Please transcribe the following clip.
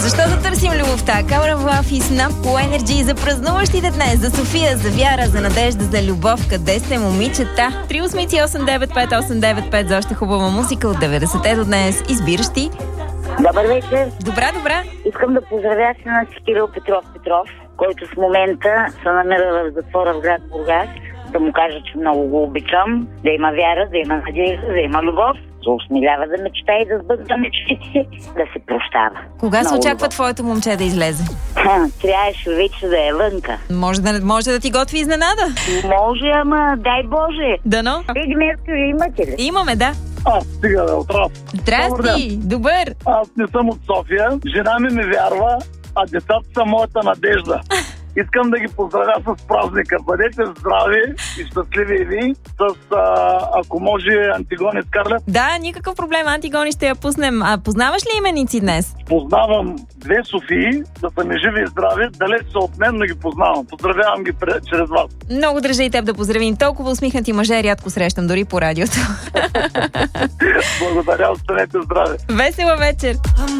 Защото търсим любовта. Каурен Влав и Снап по Energy за празнуващите днес. За София, за Вяра, за Надежда, за любов. Къде сте, момичета? 388-95895 за още хубава музика от 90-те до днес. Избираш ти. Добър вечер. Добра. Искам да поздравя сина си Кирил Петров, който в момента се намира в затвора в град Бургас. Да му кажа, че много го обичам, да има вяра, да има надежда, да има любов, да осмелява да мечта и да сбъдва мечтите си, да се прощава. Кога се очаква твоето момче да излезе? Трябваше вече да е вънка. Може да ти готви изненада? Може, ама дай Боже. Дано. Вие днеска ли имате ли? Имаме, да. Стига да отрас. Здрасти, добър. Аз не съм от София, жена ми вярва, а децата са моята надежда. Искам да ги поздравя с празника. Бъдете здрави и щастливи и ви. Ако може, Антигони Скарлет. Да, никакъв проблем. Антигони ще я пуснем. А познаваш ли именици днес? Познавам 2 Софии, да са ми живи и здрави. Далеч са от мен, но ги познавам. Поздравявам ги чрез вас. Много държа и теб да поздравим. Толкова усмихнати мъже рядко срещам, дори по радиото. Благодаря, останете здрави. Весела вечер.